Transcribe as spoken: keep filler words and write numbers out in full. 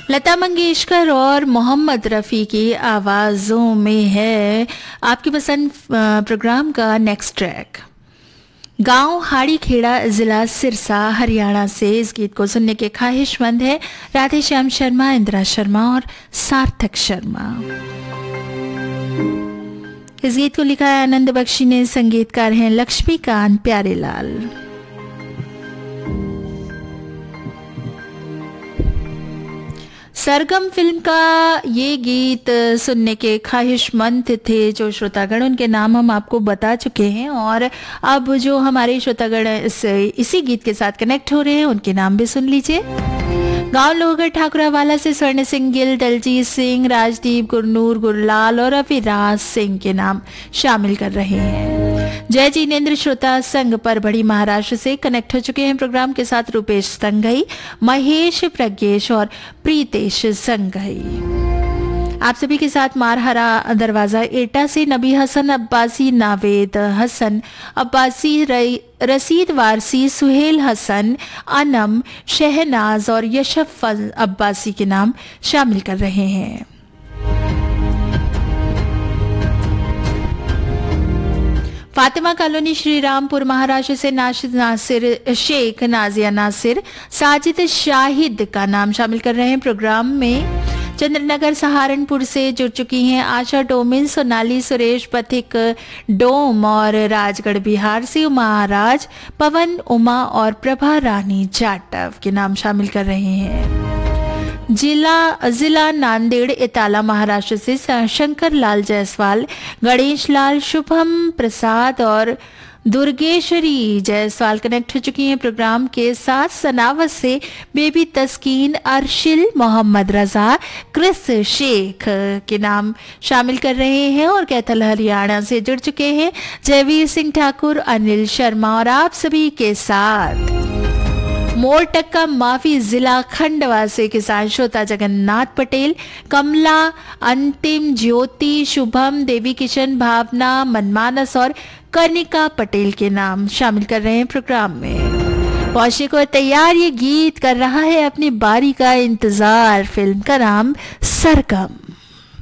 लता मंगेशकर और मोहम्मद रफ़ी की आवाज़ों में है आपकी पसंद प्रोग्राम का नेक्स्ट ट्रैक। गांव हाड़ी खेड़ा जिला सिरसा हरियाणा से इस गीत को सुनने के ख्वाहिशमंद है राधे श्याम शर्मा, इंदिरा शर्मा और सार्थक शर्मा। इस गीत को लिखा है आनंद बख्शी ने, संगीतकार हैं लक्ष्मीकांत प्यारेलाल। सरगम फिल्म का ये गीत सुनने के ख्वाहिशमंद थे जो श्रोतागण, उनके नाम हम आपको बता चुके हैं और अब जो हमारे श्रोतागण इस इसी गीत के साथ कनेक्ट हो रहे हैं उनके नाम भी सुन लीजिए। गांव लोहगढ़ ठाकुरावाला से स्वर्ण सिंह गिल, दलजीत सिंह, राजदीप, गुरनूर, गुरलाल और अविराज सिंह के नाम शामिल कर रहे हैं। जय जिनेन्द्र श्रोता संघ परभड़ी महाराष्ट्र से कनेक्ट हो चुके हैं प्रोग्राम के साथ। रूपेश संघई, महेश प्रज्ञेश और प्रीतेश संघई। आप सभी के साथ मारहरा दरवाजा एटा से नबी हसन अब्बासी, नावेद हसन अब्बासी, रसीद वारसी, सुहेल हसन, अनम, शहनाज और यशफ अब्बासी के नाम शामिल कर रहे हैं। फातिमा कॉलोनी श्री रामपुर महाराष्ट्र से नाशिद नासिर शेख, नाजिया नासिर, साजिद शाहिद का नाम शामिल कर रहे हैं प्रोग्राम में। चंद्रनगर सहारनपुर से जुड़ चुकी हैं आशा डोमिन, सोनाली सुरेश, पथिक डोम और राजगढ़ बिहार से उमाराज, पवन उमा और प्रभा रानी जाटव के नाम शामिल कर रहे हैं। जिला जिला नांदेड़ इताला महाराष्ट्र से शंकर लाल जायसवाल, गणेश लाल, शुभम प्रसाद और दुर्गेश्वरी जायसवाल कनेक्ट हो चुकी हैं प्रोग्राम के साथ। सनावत से बेबी तस्कीन, अर्शिल, मोहम्मद रजा, क्रिस शेख के नाम शामिल कर रहे हैं और कैथल हरियाणा से जुड़ चुके हैं जयवीर सिंह ठाकुर, अनिल शर्मा और आप सभी के साथ मोरटक्का माफी जिला खंडवा से किसान श्रोता जगन्नाथ पटेल, कमला, अंतिम, ज्योति, शुभम, देवी किशन, भावना, मनमानस और कर्णिका पटेल के नाम शामिल कर रहे हैं प्रोग्राम में। कौशिक और तैयार ये गीत कर रहा है अपनी बारी का इंतजार, फिल्म का नाम सरगम।